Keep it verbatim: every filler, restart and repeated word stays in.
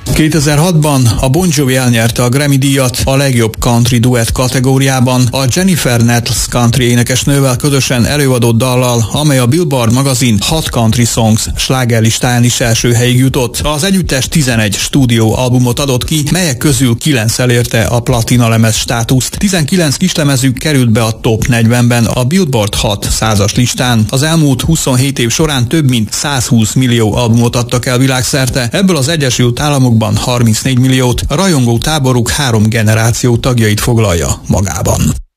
kétezer-hatban a Bon Jovi elnyerte a Grammy-díjat a legjobb country duett kategóriában a Jennifer Nettles country énekesnővel közösen előadott dallal, amely a Billboard magazin Hot Country Songs slágerlistáján is első helyig jutott. Az együttes tizenegy stúdió albumot adott ki, melyek közül kilenc elérte a platina lemez státuszt. tizenkilenc kislemezük került be a top negyvenben a Billboard Hot százas listán. Az elmúlt huszonhét év során több mint százhúsz millió albumot adtak el világszerte, ebből az Egyesült Államokban harmincnégy milliót, a rajongó táboruk három generáció tagjait foglalja magában.